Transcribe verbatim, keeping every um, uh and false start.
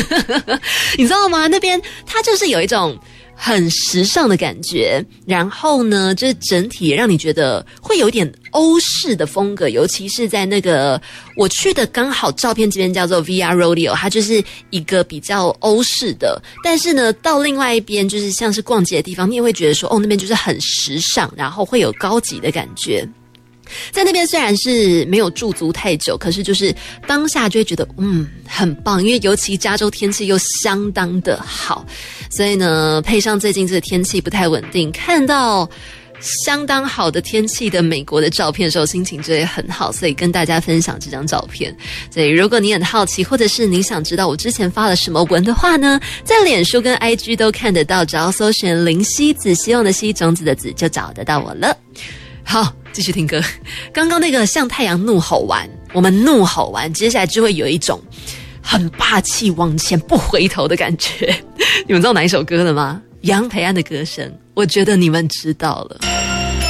你知道吗？那边它就是有一种很时尚的感觉，然后呢，就是整体让你觉得会有点欧式的风格，尤其是在那个我去的刚好照片这边叫做 V R Rodeo， 它就是一个比较欧式的，但是呢，到另外一边就是像是逛街的地方，你也会觉得说，哦，那边就是很时尚，然后会有高级的感觉。在那边虽然是没有驻足太久，可是就是当下就会觉得嗯很棒，因为尤其加州天气又相当的好，所以呢配上最近这个天气不太稳定，看到相当好的天气的美国的照片的时候，心情就会很好，所以跟大家分享这张照片。所以如果你很好奇，或者是你想知道我之前发了什么文的话呢，在脸书跟 I G 都看得到，只要搜寻林希子，希望的希，种子的子，就找得到我了。好，继续听歌。刚刚那个向太阳怒吼完，我们怒吼完，接下来就会有一种很霸气往前不回头的感觉。你们知道哪一首歌了吗？杨培安的歌声，我觉得你们知道了。